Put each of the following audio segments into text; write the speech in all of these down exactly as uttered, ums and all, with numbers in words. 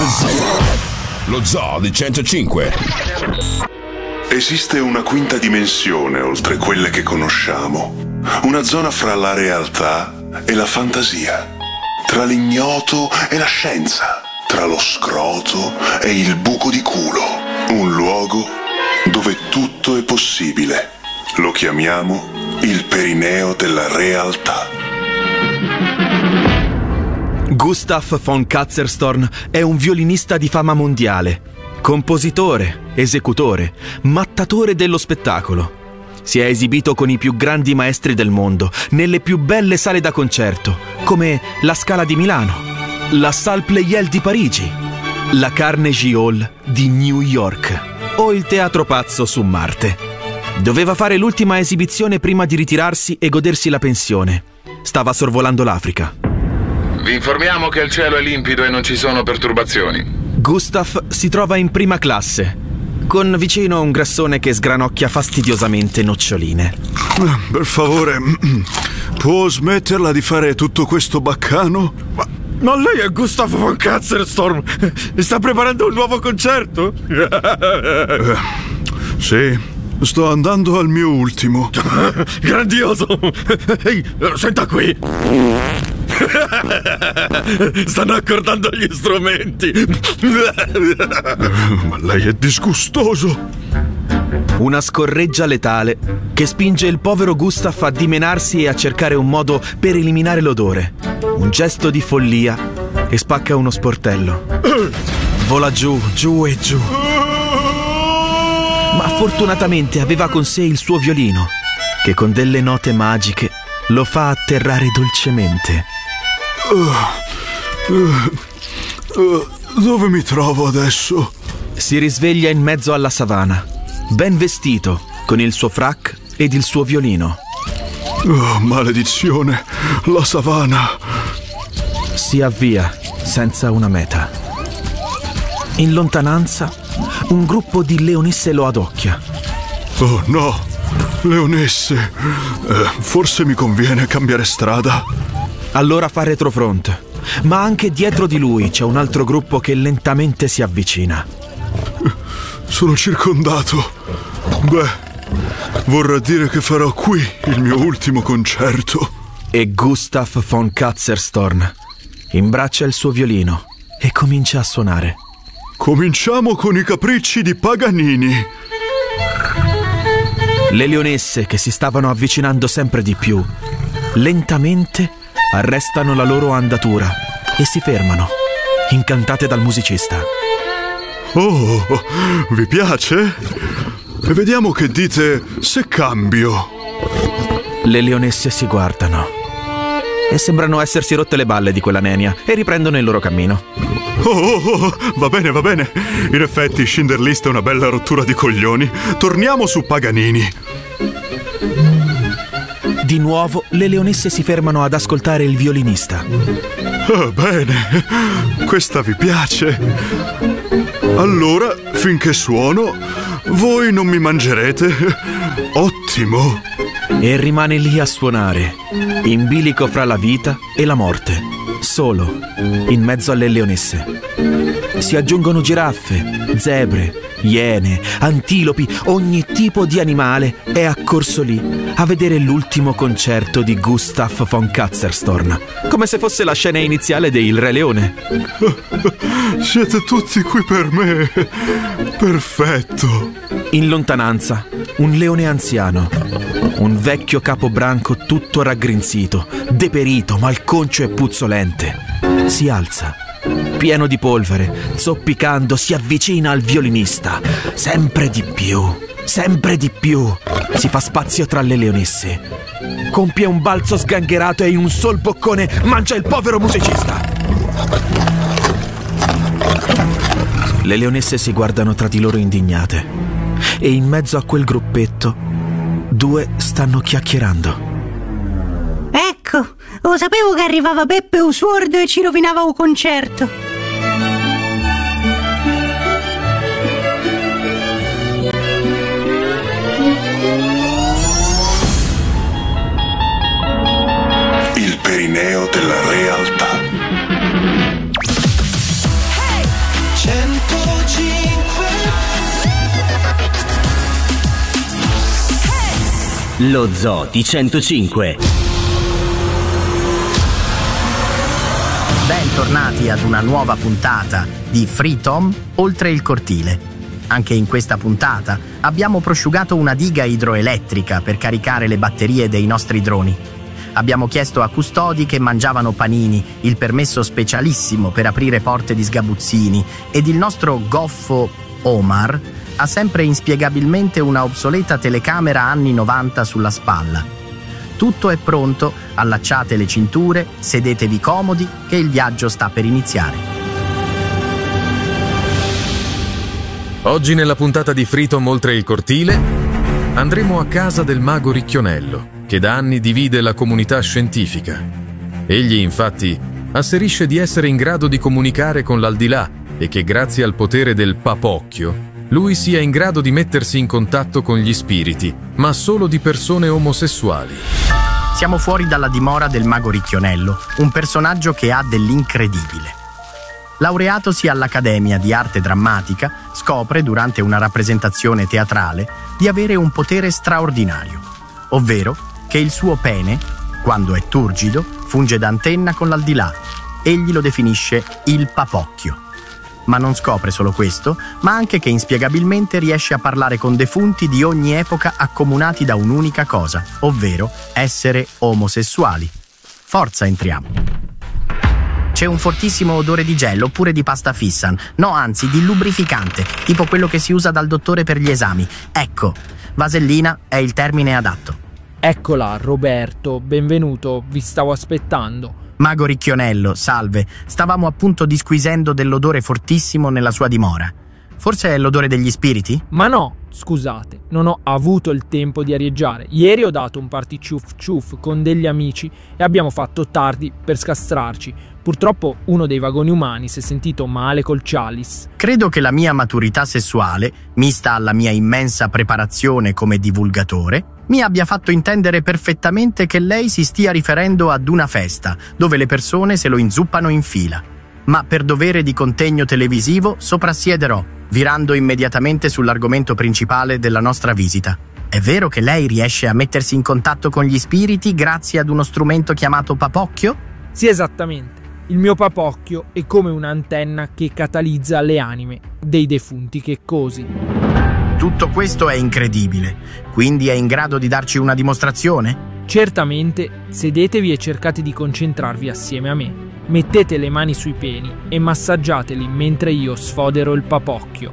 Lo Zoo di centocinque. Esiste una quinta dimensione oltre quelle che conosciamo. Una zona fra la realtà e la fantasia. Tra l'ignoto e la scienza. Tra lo scroto e il buco di culo. Un luogo dove tutto è possibile. Lo chiamiamo il perineo della realtà. Gustav von Katzerstorn è un violinista di fama mondiale, compositore, esecutore, mattatore dello spettacolo. Si è esibito con i più grandi maestri del mondo, nelle più belle sale da concerto, come la Scala di Milano, la Salle Pleyel di Parigi, la Carnegie Hall di New York o il Teatro Pazzo su Marte. Doveva fare l'ultima esibizione prima di ritirarsi e godersi la pensione. Stava sorvolando l'Africa. Vi informiamo che il cielo è limpido e non ci sono perturbazioni. Gustav si trova in prima classe, con vicino un grassone che sgranocchia fastidiosamente noccioline. Per favore, può smetterla di fare tutto questo baccano? Ma, ma lei è Gustav von Katzerstorn? Sta preparando un nuovo concerto? Eh, sì, sto andando al mio ultimo. Grandioso! Ehi, senta qui! Stanno accordando gli strumenti. Ma lei è disgustoso. Una scorreggia letale che spinge il povero Gustav a dimenarsi e a cercare un modo per eliminare l'odore. Un gesto di follia e spacca uno sportello. Vola giù, giù e giù. Ma fortunatamente aveva con sé il suo violino, che con delle note magiche lo fa atterrare dolcemente. Uh, uh, uh, dove mi trovo adesso? Si risveglia in mezzo alla savana, ben vestito, con il suo frac ed il suo violino. Oh, maledizione, la savana. Si avvia senza una meta. In lontananza, un gruppo di leonesse lo adocchia. Oh no, leonesse. Eh, forse mi conviene cambiare strada. Allora fa retrofront, ma anche dietro di lui c'è un altro gruppo che lentamente si avvicina. Sono circondato. Beh, vorrà dire che farò qui il mio ultimo concerto. E Gustav von Katzerstorn imbraccia il suo violino e comincia a suonare. Cominciamo con i capricci di Paganini. Le leonesse, che si stavano avvicinando sempre di più, lentamente arrestano la loro andatura e si fermano, incantate dal musicista. Oh, vi piace? E vediamo che dite se cambio. Le leonesse si guardano e sembrano essersi rotte le balle di quella nenia e riprendono il loro cammino. Oh, oh, oh, va bene, va bene. In effetti Schindler List è una bella rottura di coglioni. Torniamo su Paganini. Di nuovo le leonesse si fermano ad ascoltare il violinista. Oh, bene, questa vi piace. Allora, finché suono, voi non mi mangerete. Ottimo. E rimane lì a suonare, in bilico fra la vita e la morte, solo, in mezzo alle leonesse. Si aggiungono giraffe, zebre, iene, antilopi, ogni tipo di animale è accorso lì a vedere l'ultimo concerto di Gustav von Katzerstorn, come se fosse la scena iniziale di Il Re Leone. Siete tutti qui per me. Perfetto. In lontananza, un leone anziano, un vecchio capobranco tutto raggrinzito, deperito, malconcio e puzzolente, si alza. Pieno di polvere, zoppicando, si avvicina al violinista. Sempre di più, sempre di più. Si fa spazio tra le leonesse. Compie un balzo sgangherato e in un sol boccone mangia il povero musicista. Le leonesse si guardano tra di loro indignate. E in mezzo a quel gruppetto, due stanno chiacchierando. Ecco, lo sapevo che arrivava Peppe Usuordo e ci rovinava un concerto. Il perineo della realtà. Lo Zoo di centocinque. Bentornati ad una nuova puntata di Freetom oltre il cortile. Anche in questa puntata abbiamo prosciugato una diga idroelettrica per caricare le batterie dei nostri droni. Abbiamo chiesto a custodi che mangiavano panini il permesso specialissimo per aprire porte di sgabuzzini ed il nostro goffo Omar ha sempre inspiegabilmente una obsoleta telecamera anni novanta sulla spalla. Tutto è pronto, allacciate le cinture, sedetevi comodi che il viaggio sta per iniziare. Oggi nella puntata di Freetom oltre il cortile andremo a casa del mago Ricchionello, che da anni divide la comunità scientifica. Egli, infatti, asserisce di essere in grado di comunicare con l'aldilà e che grazie al potere del papocchio lui sia in grado di mettersi in contatto con gli spiriti, ma solo di persone omosessuali. Siamo fuori dalla dimora del mago Ricchionello, un personaggio che ha dell'incredibile. Laureatosi all'Accademia di Arte Drammatica, scopre durante una rappresentazione teatrale di avere un potere straordinario, ovvero che il suo pene, quando è turgido, funge da antenna con l'aldilà. Egli lo definisce il papocchio. Ma non scopre solo questo, ma anche che inspiegabilmente riesce a parlare con defunti di ogni epoca accomunati da un'unica cosa, ovvero essere omosessuali. Forza, entriamo. C'è un fortissimo odore di gel oppure di pasta fissan, no anzi di lubrificante, tipo quello che si usa dal dottore per gli esami. Ecco, vasellina è il termine adatto. Eccola, Roberto, benvenuto, vi stavo aspettando. Mago Ricchionello, salve, stavamo appunto disquisendo dell'odore fortissimo nella sua dimora. Forse è l'odore degli spiriti? Ma no, scusate, non ho avuto il tempo di arieggiare. Ieri ho dato un party ciuff ciuff con degli amici e abbiamo fatto tardi per scastrarci. Purtroppo uno dei vagoni umani si è sentito male col chalice. Credo che la mia maturità sessuale, mista alla mia immensa preparazione come divulgatore, mi abbia fatto intendere perfettamente che lei si stia riferendo ad una festa, dove le persone se lo inzuppano in fila. Ma per dovere di contegno televisivo soprassiederò, virando immediatamente sull'argomento principale della nostra visita. È vero che lei riesce a mettersi in contatto con gli spiriti grazie ad uno strumento chiamato papocchio? Sì, esattamente. Il mio papocchio è come un'antenna che catalizza le anime dei defunti checcosi. Tutto questo è incredibile. Quindi è in grado di darci una dimostrazione? Certamente, sedetevi e cercate di concentrarvi assieme a me. Mettete le mani sui peni e massaggiateli mentre io sfodero il papocchio.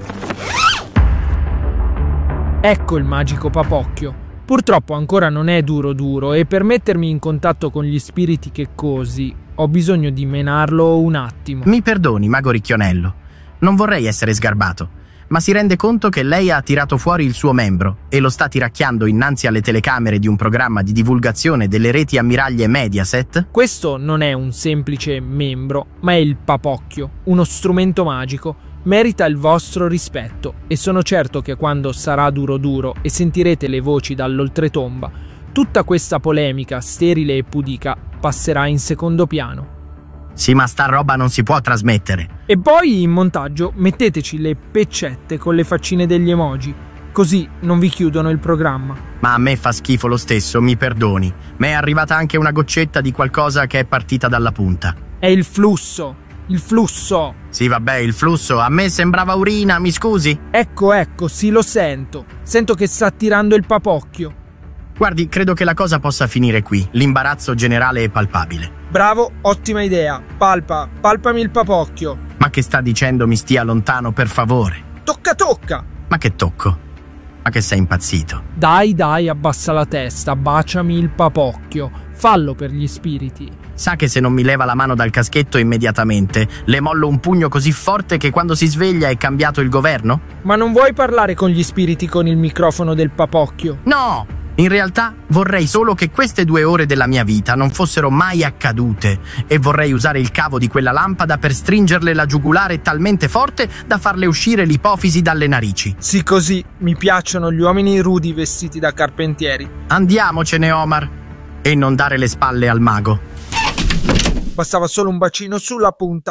Ecco il magico papocchio. Purtroppo ancora non è duro duro e per mettermi in contatto con gli spiriti checcosi ho bisogno di menarlo un attimo. Mi perdoni, mago Ricchionello. Non vorrei essere sgarbato, ma si rende conto che lei ha tirato fuori il suo membro e lo sta tiracchiando innanzi alle telecamere di un programma di divulgazione delle reti ammiraglie Mediaset? Questo non è un semplice membro, ma è il papocchio, uno strumento magico. Merita il vostro rispetto e sono certo che quando sarà duro duro e sentirete le voci dall'oltretomba, tutta questa polemica sterile e pudica passerà in secondo piano. Sì, ma sta roba non si può trasmettere. E poi in montaggio metteteci le peccette con le faccine degli emoji, così non vi chiudono il programma. Ma a me fa schifo lo stesso, mi perdoni. Mi è arrivata anche una goccetta di qualcosa che è partita dalla punta. È il flusso. Il flusso! Sì, vabbè, il flusso. A me sembrava urina, mi scusi? Ecco, ecco, sì, lo sento. Sento che sta tirando il papocchio. Guardi, credo che la cosa possa finire qui. L'imbarazzo generale è palpabile. Bravo, ottima idea. Palpa, palpami il papocchio. Ma che sta dicendo mi stia lontano, per favore? Tocca, tocca! Ma che tocco? Ma che sei impazzito? Dai, dai, abbassa la testa, baciami il papocchio. Fallo per gli spiriti. Sa che se non mi leva la mano dal caschetto immediatamente, le mollo un pugno così forte che quando si sveglia è cambiato il governo? Ma non vuoi parlare con gli spiriti con il microfono del papocchio? No! In realtà vorrei solo che queste due ore della mia vita non fossero mai accadute e vorrei usare il cavo di quella lampada per stringerle la giugulare talmente forte da farle uscire l'ipofisi dalle narici. Sì, così. Mi piacciono gli uomini rudi vestiti da carpentieri. Andiamocene, Omar. E non dare le spalle al mago. Bastava solo un bacino sulla punta.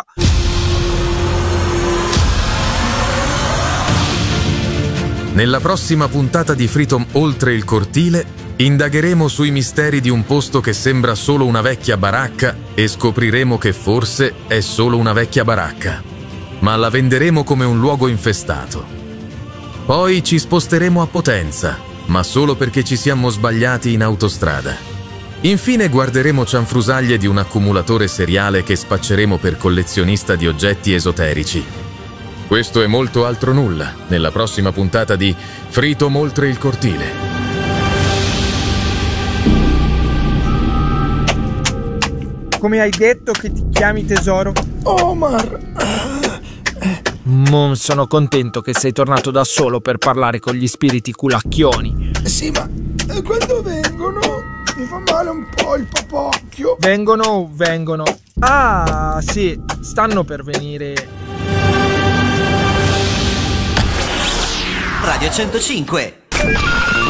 Nella prossima puntata di Freedom Oltre il cortile indagheremo sui misteri di un posto che sembra solo una vecchia baracca e scopriremo che forse è solo una vecchia baracca, ma la venderemo come un luogo infestato. Poi ci sposteremo a Potenza, ma solo perché ci siamo sbagliati in autostrada. Infine guarderemo cianfrusaglie di un accumulatore seriale che spacceremo per collezionista di oggetti esoterici. Questo e molto altro nulla nella prossima puntata di Freedom Oltre il cortile. Come hai detto che ti chiami tesoro? Omar. Non sono contento che sei tornato da solo per parlare con gli spiriti culacchioni. Sì, ma quando vengono mi fa male un po' il papocchio. Vengono, vengono. Ah, sì, stanno per venire. Radio centocinque.